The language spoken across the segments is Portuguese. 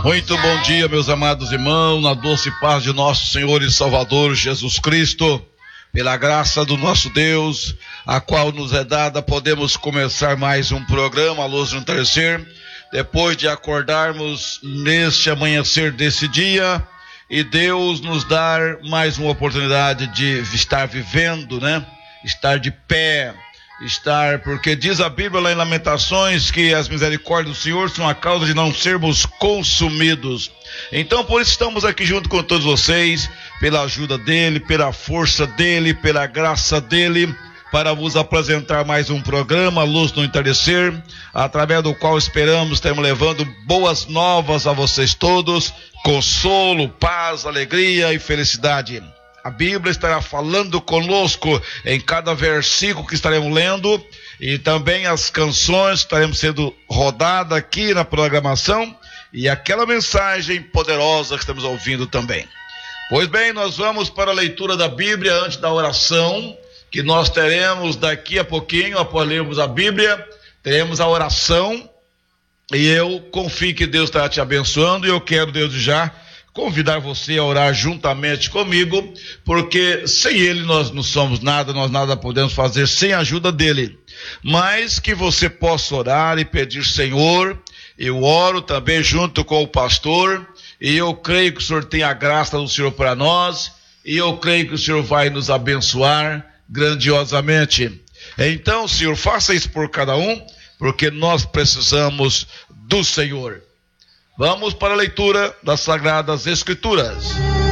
Muito bom dia, meus amados irmãos, na doce paz de nosso Senhor e Salvador Jesus Cristo. Pela graça do nosso Deus, a qual nos é dada, podemos começar mais um programa, A Luz do Entardecer, depois de acordarmos neste amanhecer desse dia, e Deus nos dar mais uma oportunidade de estar vivendo, estar de pé, porque diz a Bíblia lá em Lamentações que as misericórdias do Senhor são a causa de não sermos consumidos. Então por isso estamos aqui junto com todos vocês, pela ajuda dele, pela força dele, pela graça dele, para vos apresentar mais um programa, Luz no Entardecer, através do qual esperamos estarmos levando boas novas a vocês todos, consolo, paz, alegria e felicidade. A Bíblia estará falando conosco em cada versículo que estaremos lendo, e também as canções estaremos sendo rodadas aqui na programação, e aquela mensagem poderosa que estamos ouvindo também. Pois bem, nós vamos para a leitura da Bíblia antes da oração, que nós teremos daqui a pouquinho, após lermos a Bíblia, teremos a oração, e eu confio que Deus estará te abençoando, e eu quero desde já convidar você a orar juntamente comigo, porque sem Ele nós não somos nada, nós nada podemos fazer sem a ajuda dEle. Mas que você possa orar e pedir: Senhor, eu oro também junto com o pastor, e eu creio que o Senhor tem a graça do Senhor para nós, e eu creio que o Senhor vai nos abençoar grandiosamente. Então, Senhor, faça isso por cada um, porque nós precisamos do Senhor. Vamos para a leitura das Sagradas Escrituras.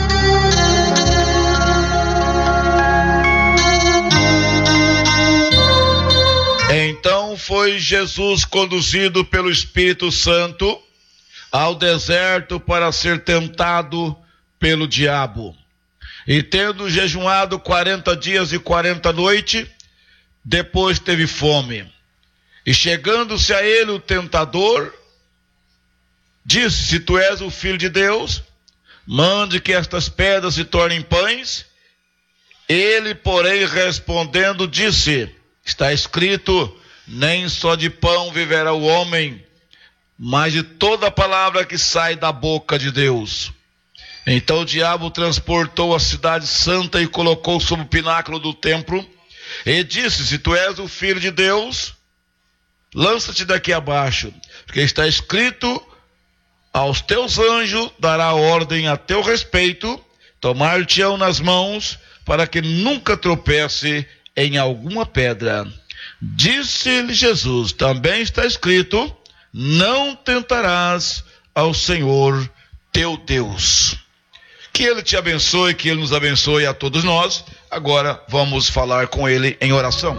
Então foi Jesus conduzido pelo Espírito Santo ao deserto para ser tentado pelo diabo. E tendo jejuado 40 dias e 40 noites, depois teve fome. E chegando-se a ele o tentador, disse: se tu és o Filho de Deus, mande que estas pedras se tornem pães. Ele, porém, respondendo, disse: está escrito, nem só de pão viverá o homem, mas de toda a palavra que sai da boca de Deus. Então o diabo transportou a cidade santa e colocou sobre o pináculo do templo, e disse: se tu és o Filho de Deus, lança-te daqui abaixo, porque está escrito: aos teus anjos dará ordem a teu respeito, tomar-te-ão nas mãos, para que nunca tropece em alguma pedra. Disse-lhe Jesus: também está escrito, não tentarás ao Senhor teu Deus. Que Ele te abençoe, que Ele nos abençoe a todos nós. Agora vamos falar com Ele em oração.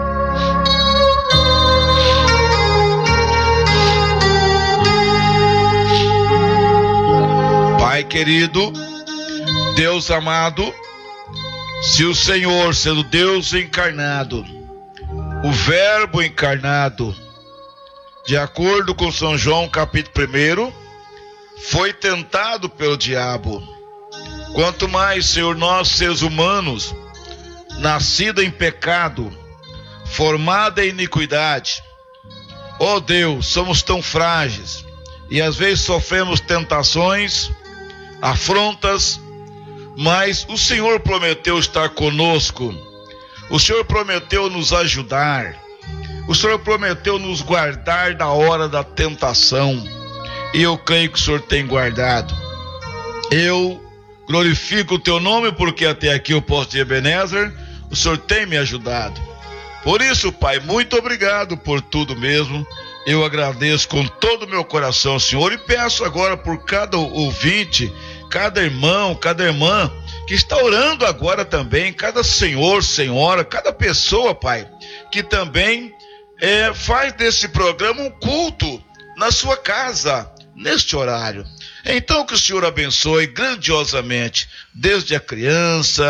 Pai querido, Deus amado, se o Senhor, sendo Deus encarnado, o Verbo encarnado, de acordo com São João capítulo 1, foi tentado pelo diabo, quanto mais, Senhor, nós seres humanos, nascidos em pecado, formados em iniquidade, ó Deus, somos tão frágeis, e às vezes sofremos tentações, afrontas, mas o Senhor prometeu estar conosco, o Senhor prometeu nos ajudar, o Senhor prometeu nos guardar da hora da tentação, e eu creio que o Senhor tem guardado. Eu glorifico o teu nome, porque até aqui eu posso dizer: Ebenezer, o Senhor tem me ajudado. Por isso, Pai, muito obrigado por tudo mesmo. Eu agradeço com todo o meu coração, Senhor, e peço agora por cada ouvinte, cada irmão, cada irmã que está orando agora também, cada senhor, senhora, cada pessoa, Pai, que também faz desse programa um culto na sua casa, neste horário. Então que o Senhor abençoe grandiosamente, desde a criança,